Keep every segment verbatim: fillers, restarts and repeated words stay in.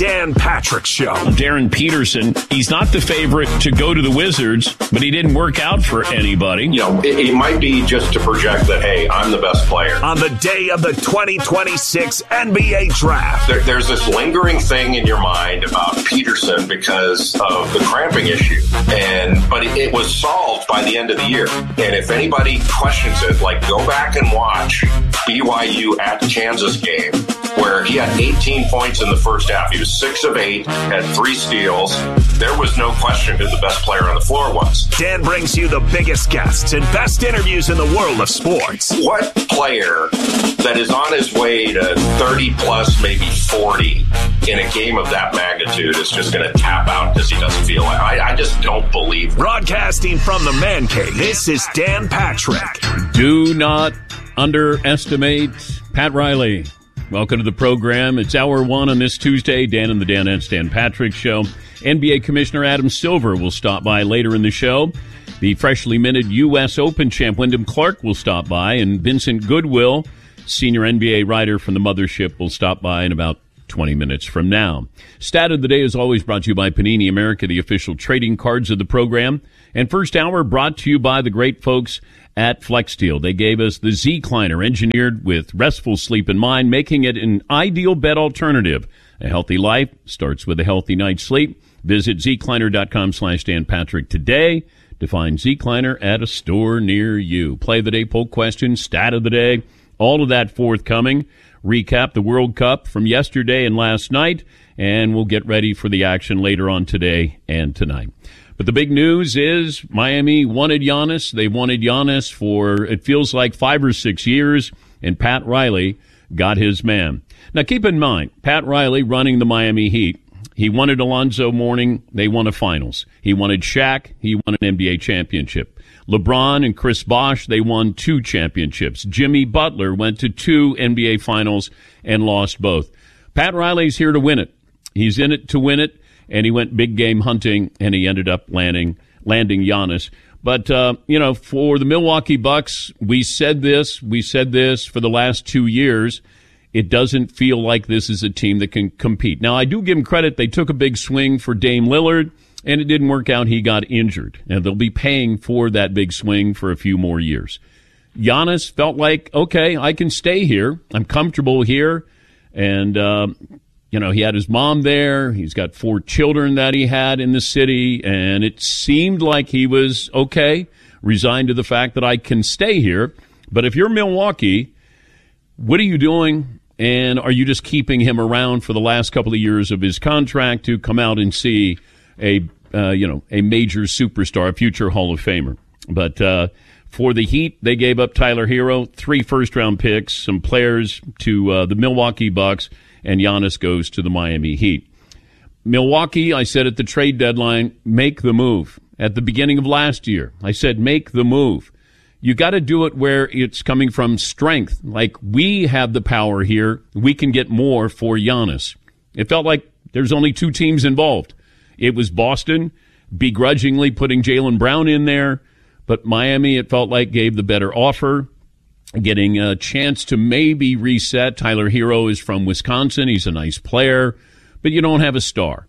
Dan Patrick Show. Darren Peterson, he's not the favorite to go to the Wizards, but he didn't work out for anybody. You know, it, it might be just to project that, hey, I'm the best player. On the day of the twenty twenty-six N B A Draft. There, there's this lingering thing in your mind about Peterson because of the cramping issue. and But it, it was solved by the end of the year. And if anybody questions it, like, go back and watch B Y U at Kansas game, where he had eighteen points in the first half. He was six of eight, had three steals. There was no question who the best player on the floor was. Dan brings you the biggest guests and best interviews in the world of sports. What player that is on his way to thirty plus, maybe forty, in a game of that magnitude is just going to tap out because he doesn't feel it? I, I just don't believe it. Broadcasting from the Man Cave, this is Dan Patrick. Do not underestimate Pat Riley. Welcome to the program. It's hour one on this Tuesday. Dan and the Dan and Dan Patrick Show. N B A Commissioner Adam Silver will stop by later in the show. The freshly minted U S Open champ Wyndham Clark will stop by, and Vincent Goodwill, senior N B A writer from the Mothership, will stop by in about twenty minutes from now. Stat of the day is always brought to you by Panini America, the official trading cards of the program. And first hour brought to you by the great folks at FlexSteel. They gave us the Z-Cliner, engineered with restful sleep in mind, making it an ideal bed alternative. A healthy life starts with a healthy night's sleep. Visit zcliner.com slash Dan Patrick today to find Z-Cliner at a store near you. Play of the day, poll question, stat of the day, all of that forthcoming. Recap the World Cup from yesterday and last night, and we'll get ready for the action later on today and tonight. But the big news is Miami wanted Giannis. They wanted Giannis for, it feels like, five or six years, and Pat Riley got his man. Now, keep in mind, Pat Riley running the Miami Heat. He wanted Alonzo Mourning. They won a finals. He wanted Shaq. He won an N B A championship. LeBron and Chris Bosh, they won two championships. Jimmy Butler went to two N B A finals and lost both. Pat Riley's here to win it. He's in it to win it. And he went big game hunting, and he ended up landing landing Giannis. But, uh, you know, for the Milwaukee Bucks, we said this, we said this for the last two years. It doesn't feel like this is a team that can compete. Now, I do give them credit. They took a big swing for Dame Lillard, and it didn't work out. He got injured, and they'll be paying for that big swing for a few more years. Giannis felt like, okay, I can stay here. I'm comfortable here. And, um, You know, he had his mom there. He's got four children that he had in the city, and it seemed like he was okay, resigned to the fact that I can stay here. But if you're Milwaukee, what are you doing? And are you just keeping him around for the last couple of years of his contract to come out and see a, uh, you know, a major superstar, a future Hall of Famer? But uh, for the Heat, they gave up Tyler Hero, three first-round picks, some players to uh, the Milwaukee Bucks, and Giannis goes to the Miami Heat. Milwaukee, I said at the trade deadline, make the move. At the beginning of last year, I said, make the move. You got to do it where it's coming from strength. Like, we have the power here. We can get more for Giannis. It felt like there's only two teams involved. It was Boston begrudgingly putting Jaylen Brown in there, but Miami, it felt like, gave the better offer, getting a chance to maybe reset. Tyler Hero is from Wisconsin. He's a nice player, but you don't have a star.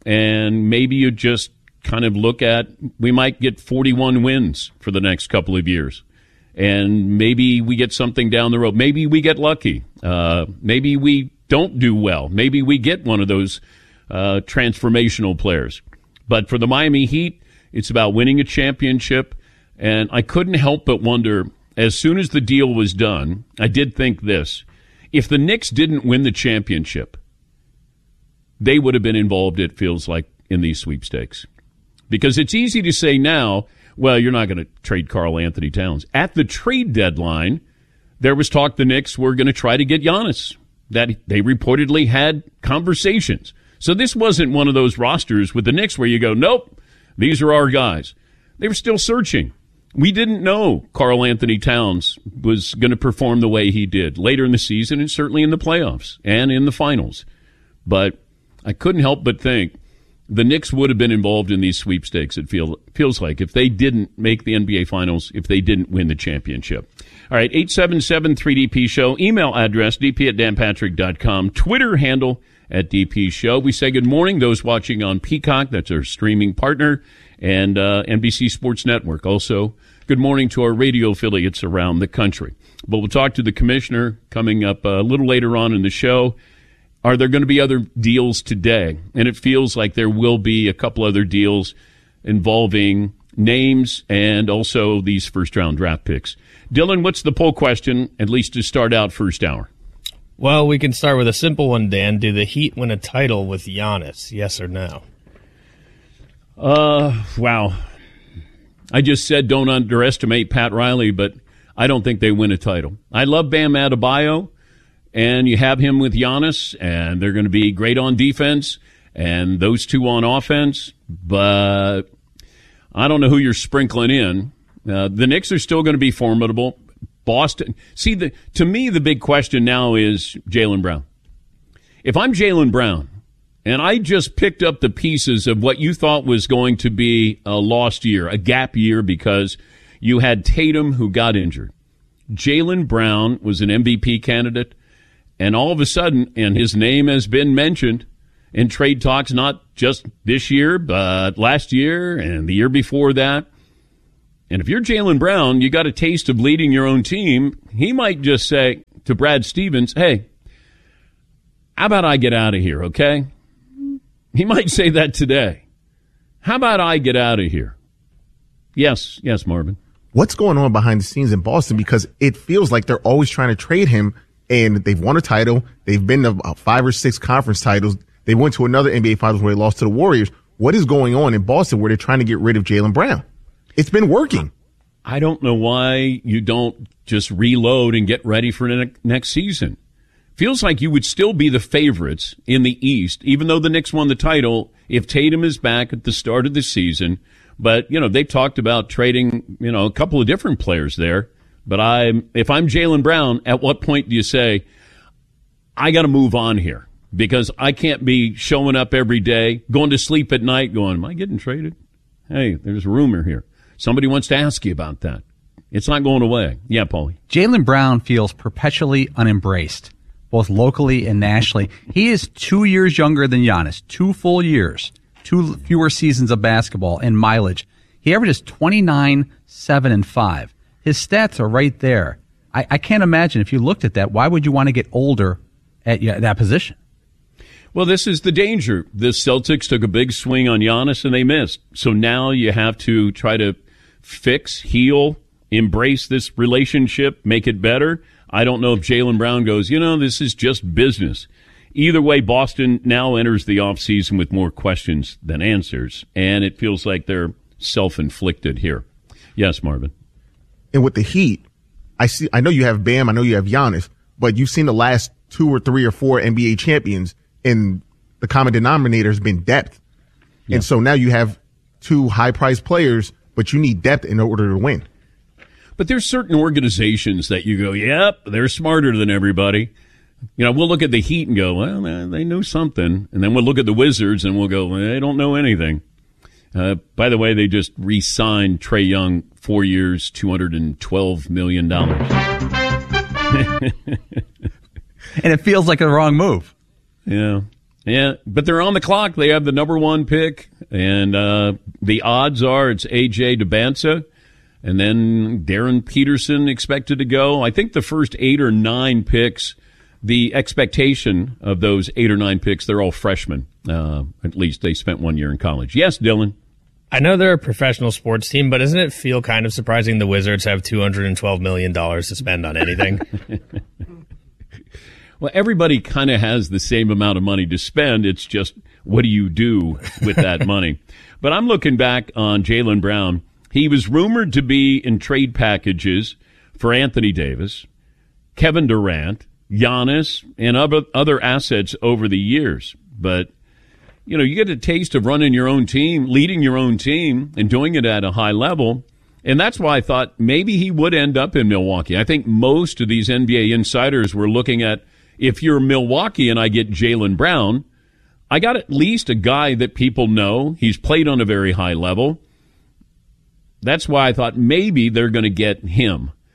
And maybe you just kind of look at, we might get forty-one wins for the next couple of years. And maybe we get something down the road. Maybe we get lucky. Uh, maybe we don't do well. Maybe we get one of those uh, transformational players. But for the Miami Heat, it's about winning a championship. And I couldn't help but wonder, as soon as the deal was done, I did think this. If the Knicks didn't win the championship, they would have been involved, it feels like, in these sweepstakes. Because it's easy to say now, well, you're not going to trade Karl Anthony Towns. At the trade deadline, there was talk the Knicks were going to try to get Giannis, that they reportedly had conversations. So this wasn't one of those rosters with the Knicks where you go, nope, these are our guys. They were still searching. We didn't know Karl Anthony Towns was going to perform the way he did later in the season and certainly in the playoffs and in the finals. But I couldn't help but think the Knicks would have been involved in these sweepstakes, it feel, feels like, if they didn't make the N B A Finals, if they didn't win the championship. All right, eight seven seven three D P show. Email address, d p at dan patrick dot com. Twitter handle, at D P Show. We say good morning those watching on Peacock. That's our streaming partner, and uh, N B C Sports Network. Also, good morning to our radio affiliates around the country. But we'll talk to the commissioner coming up a little later on in the show. Are there going to be other deals today? And it feels like there will be a couple other deals involving names and also these first-round draft picks. Dylan, what's the poll question, at least to start out first hour? Well, we can start with a simple one, Dan. Do the Heat win a title with Giannis, yes or no? Uh, wow. I just said don't underestimate Pat Riley, but I don't think they win a title. I love Bam Adebayo, and you have him with Giannis, and they're going to be great on defense, and those two on offense, but I don't know who you're sprinkling in. Uh, the Knicks are still going to be formidable. Boston. See, the, to me, the big question now is Jaylen Brown. If I'm Jaylen Brown, and I just picked up the pieces of what you thought was going to be a lost year, a gap year, because you had Tatum who got injured. Jaylen Brown was an M V P candidate, and all of a sudden, and his name has been mentioned in trade talks, not just this year, but last year and the year before that. And if you're Jaylen Brown, you got a taste of leading your own team. He might just say to Brad Stevens, hey, how about I get out of here, okay? He might say that today. How about I get out of here? Yes, yes, Marvin. What's going on behind the scenes in Boston? Because it feels like they're always trying to trade him, and they've won a title. They've been to about five or six conference titles. They went to another N B A Finals where they lost to the Warriors. What is going on in Boston where they're trying to get rid of Jaylen Brown? It's been working. I don't know why you don't just reload and get ready for the next season. Feels like you would still be the favorites in the East, even though the Knicks won the title, if Tatum is back at the start of the season. But, you know, they've talked about trading, you know, a couple of different players there. But I, if I'm Jaylen Brown, at what point do you say, I got to move on here? Because I can't be showing up every day, going to sleep at night, going, am I getting traded? Hey, there's a rumor here. Somebody wants to ask you about that. It's not going away. Yeah, Paulie. Jaylen Brown feels perpetually unembraced, both locally and nationally. He is two years younger than Giannis, two full years, two fewer seasons of basketball and mileage. He averages twenty-nine, seven, and five. His stats are right there. I, I can't imagine if you looked at that, why would you want to get older at yeah, that position? Well, this is the danger. The Celtics took a big swing on Giannis and they missed. So now you have to try to fix, heal, embrace this relationship, make it better. I don't know if Jaylen Brown goes, you know, this is just business. Either way, Boston now enters the offseason with more questions than answers, and it feels like they're self-inflicted here. Yes, Marvin. And with the Heat, I see. I know you have Bam, I know you have Giannis, but you've seen the last two or three or four N B A champions, and the common denominator has been depth. Yeah. And so now you have two high-priced players, but you need depth in order to win. But there's certain organizations that you go, yep, they're smarter than everybody. You know, we'll look at the Heat and go, well, they know something. And then we'll look at the Wizards and we'll go, well, they don't know anything. Uh, by the way, they just re-signed Trae Young, four years, two hundred twelve million dollars. And it feels like a wrong move. Yeah. Yeah, but they're on the clock. They have the number one pick, and uh, the odds are it's A J Dubasa, and then Darren Peterson expected to go. I think the first eight or nine picks, the expectation of those eight or nine picks, they're all freshmen. Uh, at least they spent one year in college. Yes, Dylan? I know they're a professional sports team, but doesn't it feel kind of surprising the Wizards have two hundred twelve million dollars to spend on anything? Well, everybody kind of has the same amount of money to spend. It's just, what do you do with that money? But I'm looking back on Jaylen Brown. He was rumored to be in trade packages for Anthony Davis, Kevin Durant, Giannis, and other, other assets over the years. But, you know, you get a taste of running your own team, leading your own team, and doing it at a high level. And that's why I thought maybe he would end up in Milwaukee. I think most of these N B A insiders were looking at, if you're Milwaukee and I get Jaylen Brown, I got at least a guy that people know. He's played on a very high level. That's why I thought maybe they're going to get him.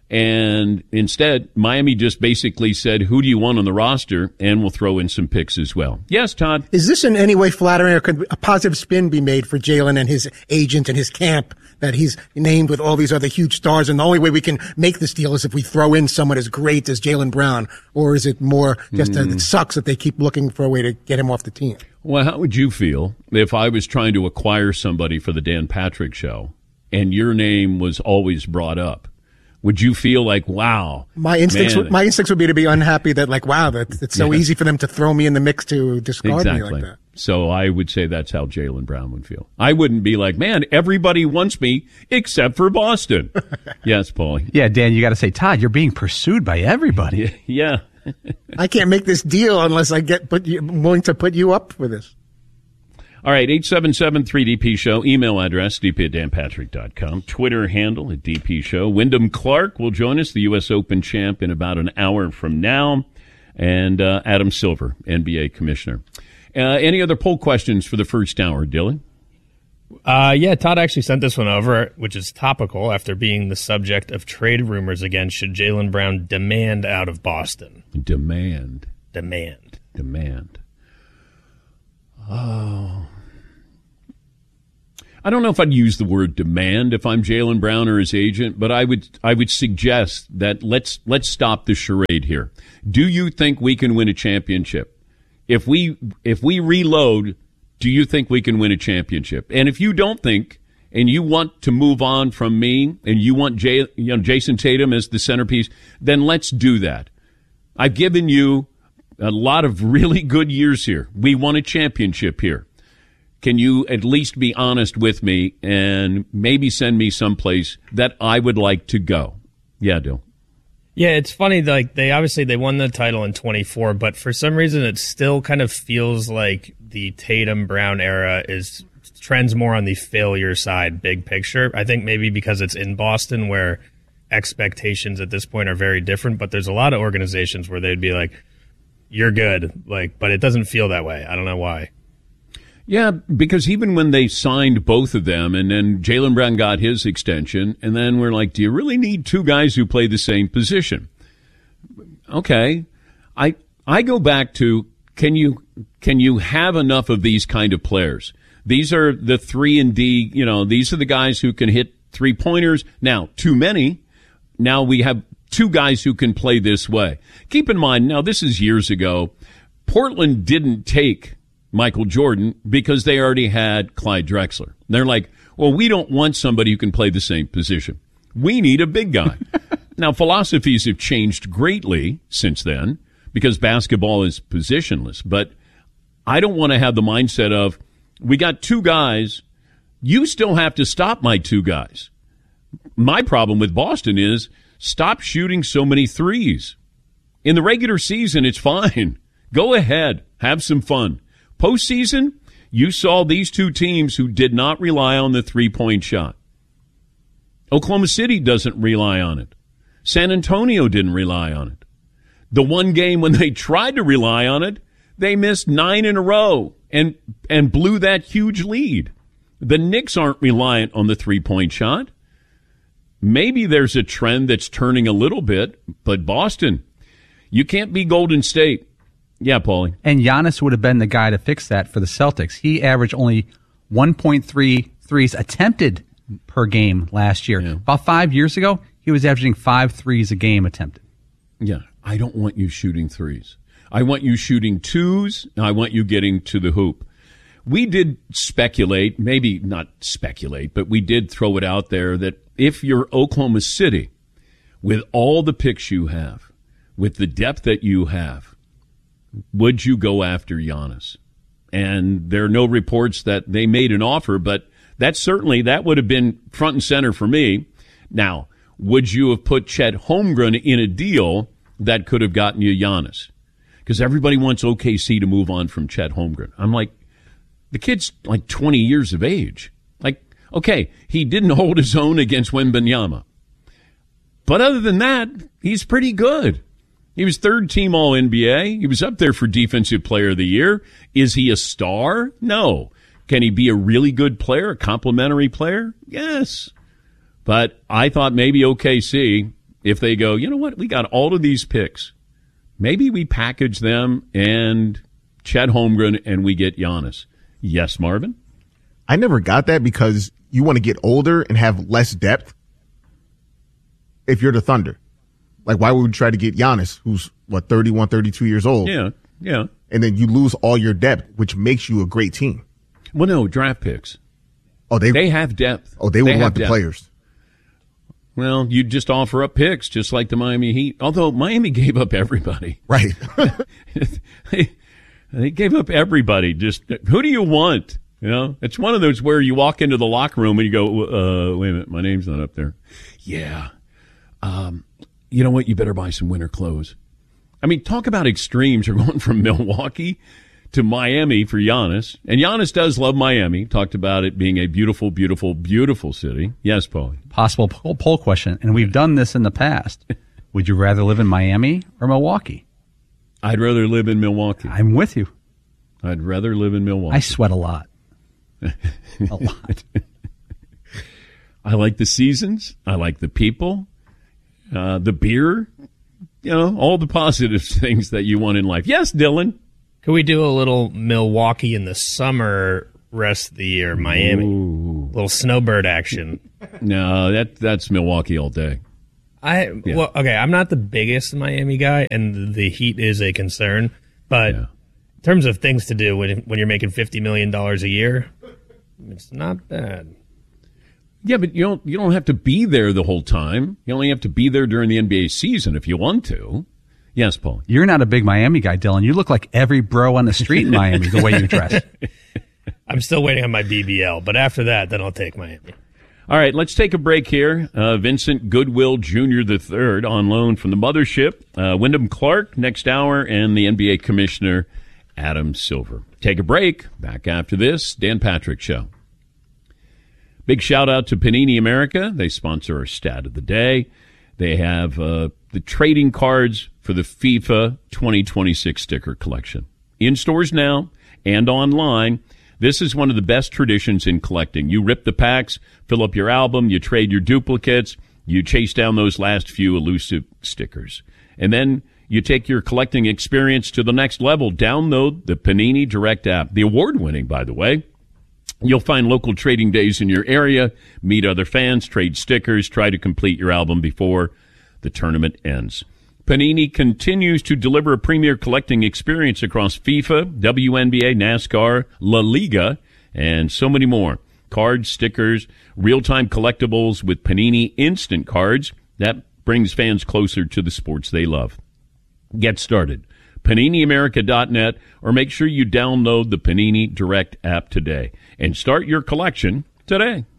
And instead, Miami just basically said, who do you want on the roster? And we'll throw in some picks as well. Yes, Todd? Is this in any way flattering, or could a positive spin be made for Jalen and his agent and his camp that he's named with all these other huge stars, and the only way we can make this deal is if we throw in someone as great as Jaylen Brown? Or is it more just mm. a, it sucks that they keep looking for a way to get him off the team? Well, how would you feel if I was trying to acquire somebody for the Dan Patrick Show and your name was always brought up? Would you feel like, wow? My instincts, man. my instincts would be to be unhappy that, like, wow, that it's so yeah. easy for them to throw me in the mix to discard exactly. me like that. So I would say that's how Jaylen Brown would feel. I wouldn't be like, man, everybody wants me except for Boston. Yes, Paulie. Yeah, Dan, you got to say, Todd, you're being pursued by everybody. Yeah. I can't make this deal unless I get put you, I'm willing to put you up for this. All right, eight seven seven three D P Show. Email address, d p at dan patrick dot com. Twitter handle at D P Show. Wyndham Clark will join us, the U S Open champ, in about an hour from now. And uh, Adam Silver, N B A commissioner. Uh, any other poll questions for the first hour, Dylan? Uh, yeah, Todd actually sent this one over, which is topical after being the subject of trade rumors again. Should Jaylen Brown demand out of Boston? Demand. Demand. Demand. Oh. I don't know if I'd use the word demand if I'm Jaylen Brown or his agent, but I would I would suggest that let's let's stop the charade here. Do you think we can win a championship? If we if we reload, do you think we can win a championship? And if you don't think, and you want to move on from me, and you want Jay, you know, Jason Tatum as the centerpiece, then let's do that. I've given you a lot of really good years here. We won a championship here. Can you at least be honest with me and maybe send me someplace that I would like to go? Yeah, Dill. Yeah, it's funny. Like they obviously they won the title in twenty-four, but for some reason it still kind of feels like the Tatum Brown era is trends more on the failure side, big picture. I think maybe because it's in Boston where expectations at this point are very different. But there's a lot of organizations where they'd be like, "You're good," like, but it doesn't feel that way. I don't know why. Yeah, because even when they signed both of them and then Jaylen Brown got his extension, and then we're like, do you really need two guys who play the same position? Okay. I I go back to, can you can you have enough of these kind of players? These are the three and D, you know, these are the guys who can hit three-pointers. Now, too many. Now we have two guys who can play this way. Keep in mind, now this is years ago, Portland didn't take Michael Jordan because they already had Clyde Drexler. They're like, well, we don't want somebody who can play the same position. We need a big guy. Now, philosophies have changed greatly since then because basketball is positionless. But I don't want to have the mindset of, we got two guys, you still have to stop my two guys. My problem with Boston is stop shooting so many threes. In the regular season, it's fine. Go ahead. Have some fun. Postseason, you saw these two teams who did not rely on the three-point shot. Oklahoma City doesn't rely on it. San Antonio didn't rely on it. The one game when they tried to rely on it, they missed nine in a row and and blew that huge lead. The Knicks aren't reliant on the three-point shot. Maybe there's a trend that's turning a little bit, but Boston, you can't be Golden State. Yeah, Paulie. And Giannis would have been the guy to fix that for the Celtics. He averaged only one point three threes attempted per game last year. Yeah. About five years ago, he was averaging five threes a game attempted. Yeah, I don't want you shooting threes. I want you shooting twos, and I want you getting to the hoop. We did speculate, maybe not speculate, but we did throw it out there that if you're Oklahoma City, with all the picks you have, with the depth that you have, would you go after Giannis? And there are no reports that they made an offer, but that certainly, that would have been front and center for me. Now, would you have put Chet Holmgren in a deal that could have gotten you Giannis? Because everybody wants O K C to move on from Chet Holmgren. I'm like, the kid's like twenty years of age. Like, okay, he didn't hold his own against Wembanyama. But other than that, he's pretty good. He was third team All N B A. He was up there for Defensive Player of the Year. Is he a star? No. Can he be a really good player, a complimentary player? Yes. But I thought maybe O K C, if they go, you know what, we got all of these picks. Maybe we package them and Chet Holmgren and we get Giannis. Yes, Marvin? I never got that because you want to get older and have less depth if you're the Thunder. Like, why would we try to get Giannis, who's, what, thirty-one, thirty-two years old? Yeah, yeah. And then you lose all your depth, which makes you a great team. Well, no, draft picks. Oh, they They have depth. Oh, they would they want the depth. players. Well, you just offer up picks, just like the Miami Heat. Although Miami gave up everybody. Right. they, they gave up everybody. Just, who do you want? You know, it's one of those where you walk into the locker room and you go, uh, wait a minute, my name's not up there. Yeah. Um, you know what? You better buy some winter clothes. I mean, talk about extremes. You're going from Milwaukee to Miami for Giannis. And Giannis does love Miami. Talked about it being a beautiful, beautiful, beautiful city. Yes, Paul. Possible poll, poll question, and we've done this in the past. Would you rather live in Miami or Milwaukee? I'd rather live in Milwaukee. I'm with you. I'd rather live in Milwaukee. I sweat a lot. A lot. I like the seasons. I like the people, uh, the beer, you know, all the positive things that you want in life. Yes, Dylan. Could we do a little Milwaukee in the summer, rest of the year, Miami? Ooh. Little snowbird action. No, that that's Milwaukee all day. I Yeah. well, okay. I'm not the biggest Miami guy, and the heat is a concern. But Yeah. in terms of things to do when when you're making fifty million dollars a year, it's not bad. Yeah, but you don't you don't have to be there the whole time. You only have to be there during the N B A season if you want to. Yes, Paul. You're not a big Miami guy, Dylan. You look like every bro on the street in Miami, the way you dress. I'm still waiting on my B B L, but after that, then I'll take Miami. All right, let's take a break here. Uh, Vincent Goodwill Junior the third on loan from the mothership. Uh, Wyndham Clark next hour, and the N B A Commissioner Adam Silver. Take a break. Back after this, Dan Patrick Show. Big shout out to Panini America. They sponsor our stat of the day. They have uh, the trading cards for the FIFA twenty twenty-six sticker collection. In stores now and online. This is one of the best traditions in collecting. You rip the packs, fill up your album, you trade your duplicates, you chase down those last few elusive stickers. And then you take your collecting experience to the next level. Download the Panini Direct app, the award-winning, by the way. You'll find local trading days in your area, meet other fans, trade stickers, try to complete your album before the tournament ends. Panini continues to deliver a premier collecting experience across FIFA, W N B A, NASCAR, La Liga, and so many more. Cards, stickers, real-time collectibles with Panini Instant Cards. That brings fans closer to the sports they love. Get started. Panini America dot net, or make sure you download the Panini Direct app today and start your collection today.